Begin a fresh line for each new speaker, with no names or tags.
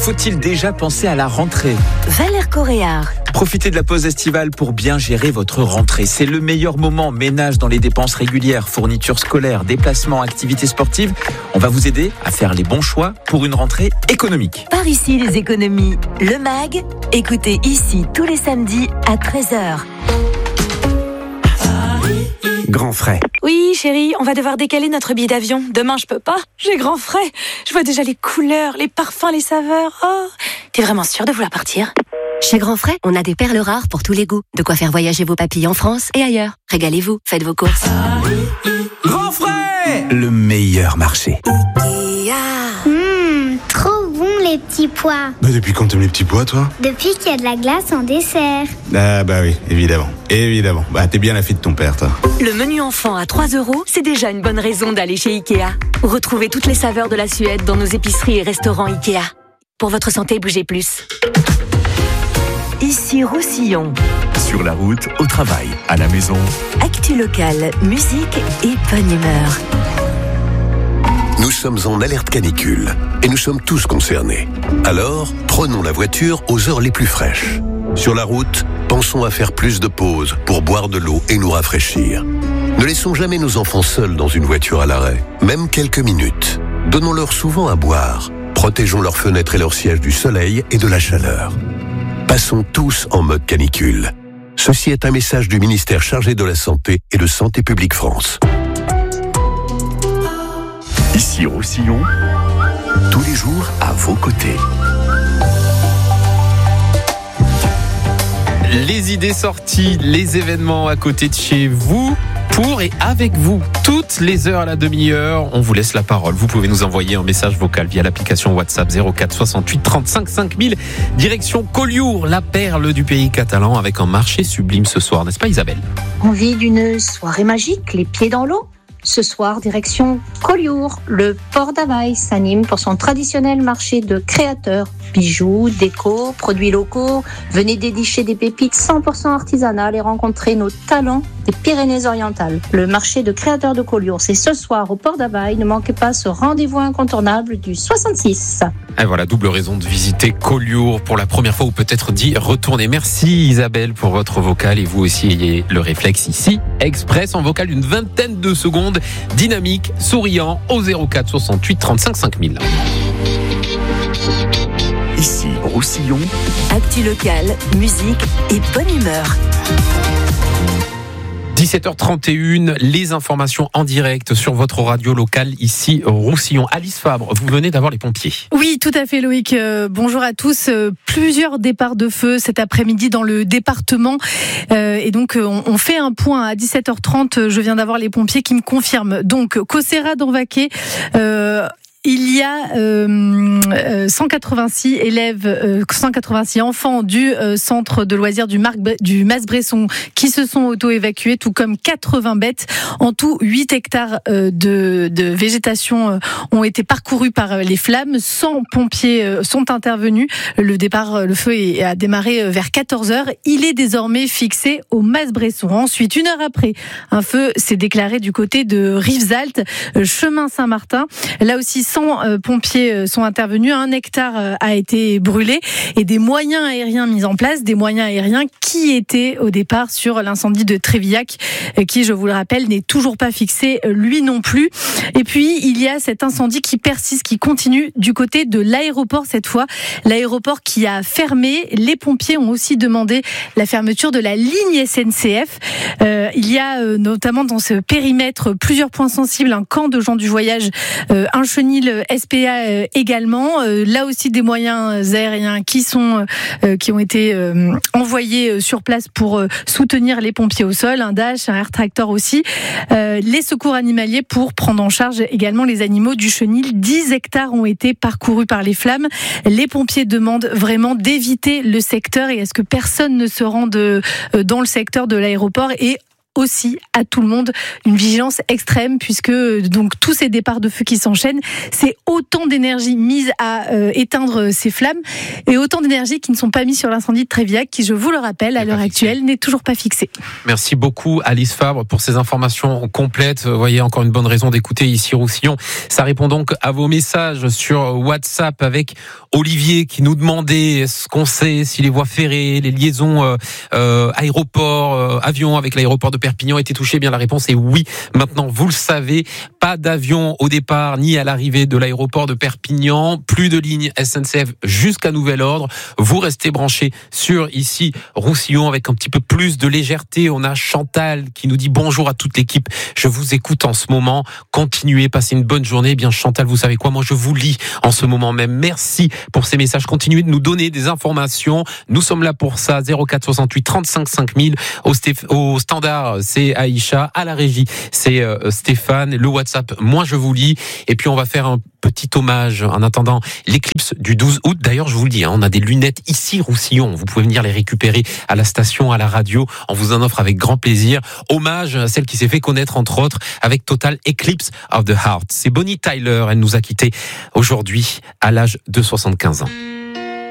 faut-il déjà penser à la rentrée ?
Valère Coréard.
Profitez de la pause estivale pour bien gérer votre rentrée. C'est le meilleur moment. Ménage dans les dépenses régulières, fournitures scolaires, déplacements, activités sportives. On va vous aider à faire les bons choix pour une rentrée économique.
Par ici, les économies. Le MAG, écoutez ici tous les samedis à 13h.
Grand frais.
Oui, chérie, on va devoir décaler notre billet d'avion. Demain, je peux pas. J'ai grand frais. Je vois déjà les couleurs, les parfums, les saveurs. Oh, t'es vraiment sûre de vouloir partir ?
Chez Grand Frais, on a des perles rares pour tous les goûts. De quoi faire voyager vos papilles en France et ailleurs. Régalez-vous, faites vos courses.
Grand frais, le meilleur marché.
Trop bon les petits pois.
Depuis quand t'aimes les petits pois, toi ?
Depuis qu'il y a de la glace en dessert.
Ah bah oui, évidemment. T'es bien la fille de ton père, toi.
Le menu enfant à 3 €, c'est déjà une bonne raison d'aller chez Ikea. Retrouvez toutes les saveurs de la Suède dans nos épiceries et restaurants Ikea. Pour votre santé, bougez plus.
Ici Roussillon.
Sur la route, au travail, à la maison.
Actu locale, musique et bonne humeur.
Nous sommes en alerte canicule et nous sommes tous concernés. Alors, prenons la voiture aux heures les plus fraîches. Sur la route, pensons à faire plus de pauses pour boire de l'eau et nous rafraîchir. Ne laissons jamais nos enfants seuls dans une voiture à l'arrêt, même quelques minutes. Donnons-leur souvent à boire. Protégeons leurs fenêtres et leurs sièges du soleil et de la chaleur. Passons tous en mode canicule. Ceci est un message du ministère chargé de la Santé et de Santé publique France.
Ici Roussillon, tous les jours à vos côtés.
Les idées sorties, les événements à côté de chez vous, pour et avec vous, toutes les heures à la demi-heure. On vous laisse la parole. Vous pouvez nous envoyer un message vocal via l'application WhatsApp 04 68 35 5000. Direction Collioure, la perle du pays catalan, avec un marché sublime ce soir, n'est-ce pas Isabelle ?
Envie d'une soirée magique, les pieds dans l'eau ? Ce soir, direction Collioure, le port d'Availle s'anime pour son traditionnel marché de créateurs. Bijoux, déco, produits locaux. Venez dénicher des pépites 100% artisanales et rencontrer nos talents des Pyrénées-Orientales. Le marché de créateurs de Collioure, c'est ce soir au port d'Availle. Ne manquez pas ce rendez-vous incontournable du 66.
Et voilà, double raison de visiter Collioure pour la première fois ou peut-être d'y retourner. Merci Isabelle pour votre vocal et vous aussi ayez le réflexe ici. Express en vocal d'une vingtaine de secondes, dynamique, souriant au 04 68 35 5000.
Ici Roussillon.
Actu locale, musique et bonne humeur.
17h31, les informations en direct sur votre radio locale ici Roussillon. Alice Fabre, vous venez d'avoir les pompiers.
Oui, tout à fait Loïc. Bonjour à tous. Plusieurs départs de feu cet après-midi dans le département. Et donc on fait un point à 17h30. Je viens d'avoir les pompiers qui me confirment. Donc Cosera d'Orvaquet. Il y a 186 élèves, 186 enfants du centre de loisirs du Mas-Bresson qui se sont auto-évacués, tout comme 80 bêtes. En tout, 8 hectares de végétation ont été parcourus par les flammes. 100 pompiers sont intervenus. Le feu a démarré vers 14h. Il est désormais fixé au Mas-Bresson. Ensuite, une heure après, un feu s'est déclaré du côté de Rivesaltes, chemin Saint-Martin. Là aussi, 100 pompiers sont intervenus, 1 hectare a été brûlé et des moyens aériens mis en place, des moyens aériens qui étaient au départ sur l'incendie de Trévillac, qui, je vous le rappelle, n'est toujours pas fixé, lui non plus. Et puis, il y a cet incendie qui persiste, qui continue du côté de l'aéroport cette fois. L'aéroport qui a fermé. Les pompiers ont aussi demandé la fermeture de la ligne SNCF. Il y a notamment dans ce périmètre plusieurs points sensibles, un camp de gens du voyage, un chenil SPA également. Là aussi des moyens aériens qui ont été envoyés sur place pour soutenir les pompiers au sol, un Dash, un Air Tractor aussi. Les secours animaliers pour prendre en charge également les animaux du chenil. 10 hectares ont été parcourus par les flammes. Les pompiers demandent vraiment d'éviter le secteur et à ce que personne ne se rende dans le secteur de l'aéroport et aussi à tout le monde une vigilance extrême, puisque donc tous ces départs de feu qui s'enchaînent, c'est autant d'énergie mise à éteindre ces flammes et autant d'énergie qui ne sont pas mises sur l'incendie de Trévillac, qui, je vous le rappelle, à l'heure actuelle n'est toujours pas fixé.
Merci beaucoup Alice Fabre pour ces informations complètes. Vous voyez, encore une bonne raison d'écouter ici Roussillon. Ça répond donc à vos messages sur WhatsApp, avec Olivier qui nous demandait ce qu'on sait si les voies ferrées, les liaisons aéroports, avions avec l'aéroport de Perpignan étaient touchés. Bien, la réponse est oui. Maintenant, vous le savez, pas d'avion au départ ni à l'arrivée de l'aéroport de Perpignan. Plus de lignes SNCF jusqu'à nouvel ordre. Vous restez branchés sur ici Roussillon avec un petit peu plus de légèreté. On a Chantal qui nous dit bonjour à toute l'équipe. Je vous écoute en ce moment. Continuez, passez une bonne journée. Bien, Chantal, vous savez quoi? Moi, je vous lis en ce moment même. Merci pour ces messages. Continuez de nous donner des informations. Nous sommes là pour ça. 04 68 35 5000. Au standard, c'est Aïcha. À la régie, c'est Stéphane. Le WhatsApp, moi, je vous lis. Et puis, on va faire un petit hommage en attendant l'éclipse du 12 août. D'ailleurs, je vous le dis, on a des lunettes ici Roussillon. Vous pouvez venir les récupérer à la station, à la radio. On vous en offre avec grand plaisir. Hommage à celle qui s'est fait connaître, entre autres, avec Total Eclipse of the Heart. C'est Bonnie Tyler. Elle nous a quittés aujourd'hui à l'âge de 75 ans.